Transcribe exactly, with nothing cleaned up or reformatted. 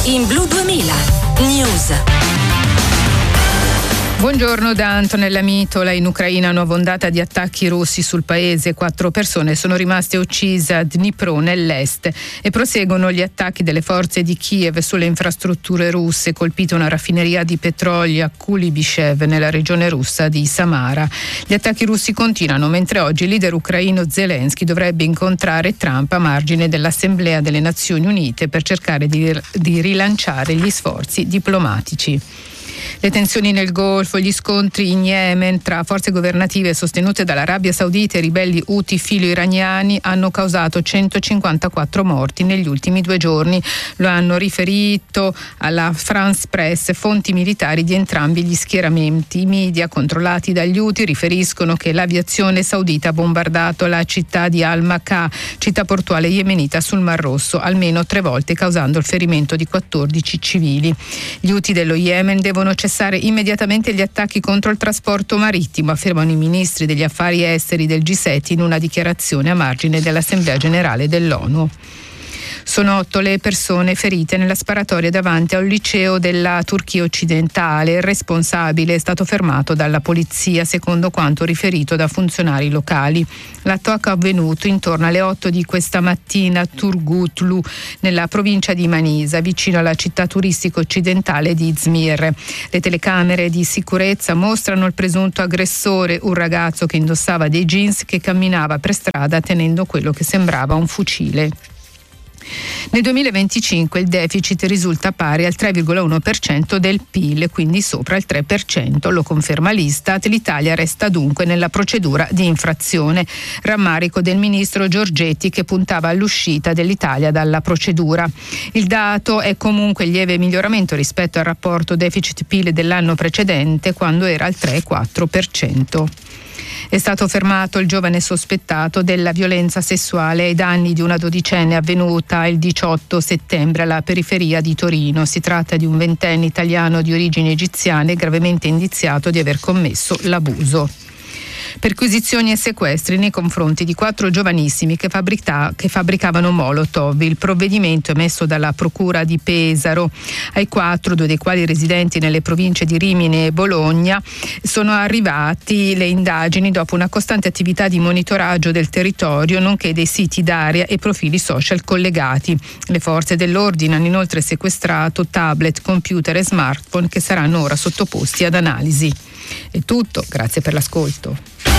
in Blu duemila News. Buongiorno da Antonella Mitola. In Ucraina nuova ondata di attacchi russi sul paese. Quattro persone sono rimaste uccise a Dnipro nell'est e proseguono gli attacchi delle forze di Kiev sulle infrastrutture russe. Colpita una raffineria di petrolio a Kulybyshev nella regione russa di Samara. Gli attacchi russi continuano mentre oggi il leader ucraino Zelensky dovrebbe incontrare Trump a margine dell'Assemblea delle Nazioni Unite per cercare di, di rilanciare gli sforzi diplomatici. Le tensioni nel Golfo, gli scontri in Yemen tra forze governative sostenute dall'Arabia Saudita e ribelli Houthi filo-iraniani hanno causato centocinquantaquattro morti negli ultimi due giorni. Lo hanno riferito alla France Press fonti militari di entrambi gli schieramenti. I media controllati dagli Houthi riferiscono che l'aviazione saudita ha bombardato la città di Al-Makah, città portuale yemenita sul Mar Rosso, almeno tre volte causando il ferimento di quattordici civili. Gli Houthi dello Yemen devono cessare immediatamente gli attacchi contro il trasporto marittimo, affermano i ministri degli affari esteri del G sette in una dichiarazione a margine dell'Assemblea Generale dell'ONU. Sono otto le persone ferite nella sparatoria davanti a un liceo della Turchia occidentale. Il responsabile è stato fermato dalla polizia, secondo quanto riferito da funzionari locali. L'attacco è avvenuto intorno alle otto di questa mattina a Turgutlu, nella provincia di Manisa, vicino alla città turistica occidentale di Izmir. Le telecamere di sicurezza mostrano il presunto aggressore, un ragazzo che indossava dei jeans che camminava per strada tenendo quello che sembrava un fucile. Nel duemilaventicinque il deficit risulta pari al tre virgola uno per cento del P I L, quindi sopra il tre per cento, lo conferma l'Istat. L'Italia resta dunque nella procedura di infrazione. Rammarico del ministro Giorgetti che puntava all'uscita dell'Italia dalla procedura. Il dato è comunque lieve miglioramento rispetto al rapporto deficit-P I L dell'anno precedente, quando era al tre virgola quattro per cento. È stato fermato il giovane sospettato della violenza sessuale ai danni di una dodicenne avvenuta il diciotto settembre alla periferia di Torino. Si tratta di un ventenne italiano di origini egiziane gravemente indiziato di aver commesso l'abuso. Perquisizioni e sequestri nei confronti di quattro giovanissimi che, fabbrica- che fabbricavano Molotov. Il provvedimento emesso dalla Procura di Pesaro. Ai quattro, due dei quali residenti nelle province di Rimini e Bologna, sono arrivati le indagini dopo una costante attività di monitoraggio del territorio, nonché dei siti d'area e profili social collegati. Le forze dell'ordine hanno inoltre sequestrato tablet, computer e smartphone che saranno ora sottoposti ad analisi. È tutto, grazie per l'ascolto.